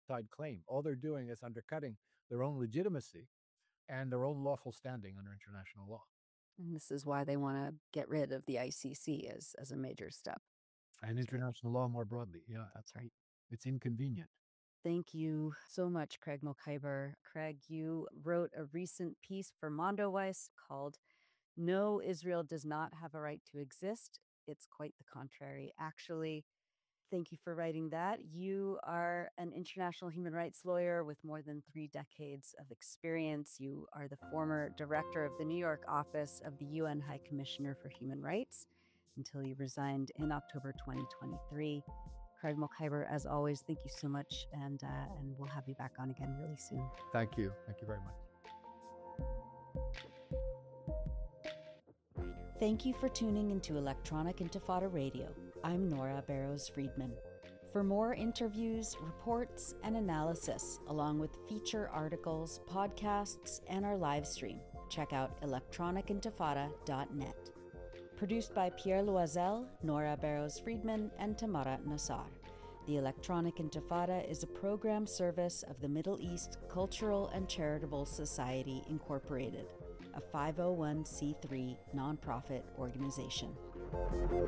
apartheid claim. All they're doing is undercutting their own legitimacy and their own lawful standing under international law. And this is why they want to get rid of the ICC as a major step. And international law more broadly. Yeah, That's right. it's inconvenient. Thank you so much, Craig Mokhiber. Craig, you wrote a recent piece for Mondoweiss called "No, Israel Does Not Have a Right to Exist. It's Quite the Contrary." Actually, thank you for writing that. You are an international human rights lawyer with more than 3 decades of experience. You are the former director of the New York office of the UN High Commissioner for Human Rights until you resigned in October 2023. Craig Mokhiber, as always, thank you so much, and we'll have you back on again really soon. Thank you. Thank you very much. Thank you for tuning into Electronic Intifada Radio. I'm Nora Barrows-Friedman. For more interviews, reports, and analysis, along with feature articles, podcasts, and our live stream, check out electronicintifada.net. Produced by Pierre Loisel, Nora Barrows-Friedman, and Tamara Nassar. The Electronic Intifada is a program service of the Middle East Cultural and Charitable Society, Incorporated, a 501c3 nonprofit organization.